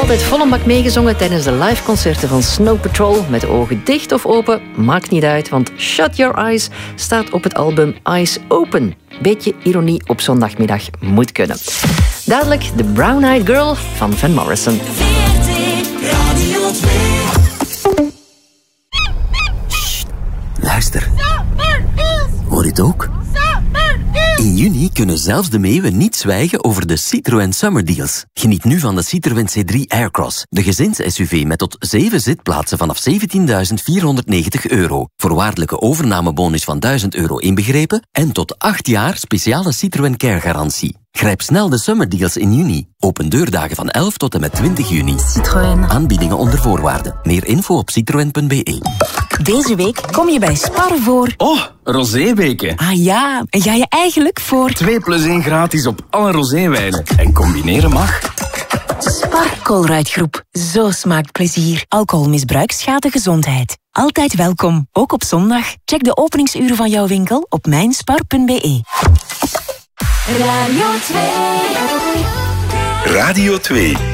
altijd vol een bak meegezongen tijdens de liveconcerten van Snow Patrol. Met de ogen dicht of open, maakt niet uit, want Shut Your Eyes staat op het album Eyes Open. Beetje ironie op zondagmiddag moet kunnen. Dadelijk de Brown Eyed Girl van Van Morrison. Sst, luister. Hoor je het ook? In juni kunnen zelfs de meeuwen niet zwijgen over de Citroën Summer Deals. Geniet nu van de Citroën C3 Aircross, de gezins-SUV met tot 7 zitplaatsen vanaf €17.490. Voorwaardelijke overnamebonus van €1.000 inbegrepen en tot 8 jaar speciale Citroën Care-garantie. Grijp snel de Summer Deals in juni. Open deurdagen van 11 tot en met 20 juni. Citroën. Aanbiedingen onder voorwaarden. Meer info op citroen.be. Deze week kom je bij Spar voor... Oh, roséweken. Ah ja, en ga je eigenlijk voor... 2+1 gratis op alle roséwijnen. En combineren mag. Spar Colruyt-groep. Zo smaakt plezier. Alcoholmisbruik schaadt de gezondheid. Altijd welkom, ook op zondag. Check de openingsuren van jouw winkel op mijnspar.be. Radio 2. Radio 2.